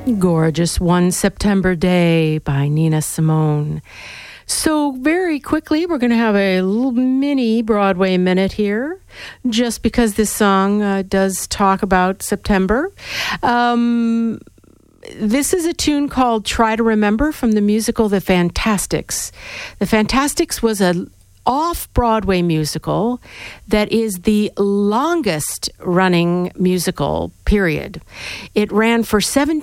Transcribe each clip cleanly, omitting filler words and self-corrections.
Gorgeous One September Day by Nina Simone. So very quickly, we're going to have a little mini Broadway minute here, just because this song does talk about September. This is a tune called Try to Remember from the musical The Fantastics. The Fantastics was an off-Broadway musical that is the longest running musical, period. It ran for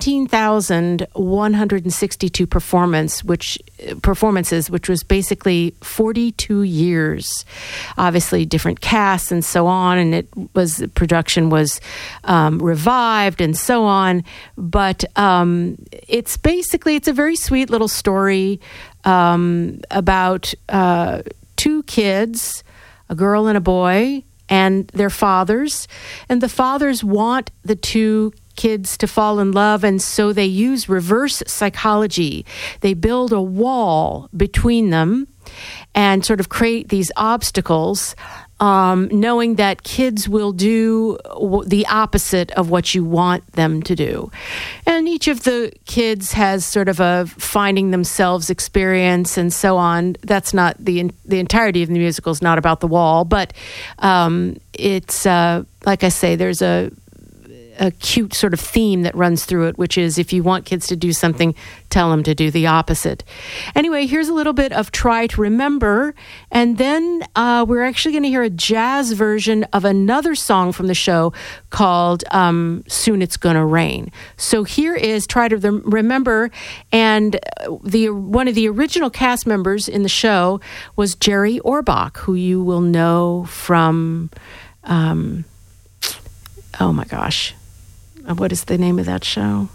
17,162 performances, which was basically 42 years. Obviously, different casts and so on, and production was revived and so on. But it's a very sweet little story about two kids, a girl and a boy, and their fathers. And the fathers want the two kids to fall in love, and so they use reverse psychology. They build a wall between them and sort of create these obstacles, knowing that kids will do the opposite of what you want them to do. And each of the kids has sort of a finding themselves experience and so on. That's not the entirety of the musical is not about the wall, but it's like I say, there's a cute sort of theme that runs through it, which is if you want kids to do something, tell them to do the opposite. Anyway, here's a little bit of Try to Remember, and then we're actually going to hear a jazz version of another song from the show called Soon It's Gonna Rain. So here is Try to Remember, and one of the original cast members in the show was Jerry Orbach, who you will know from, oh my gosh, what is the name of that show?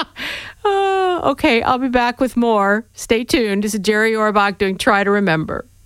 Okay, I'll be back with more. Stay tuned. This is Jerry Orbach doing Try to Remember.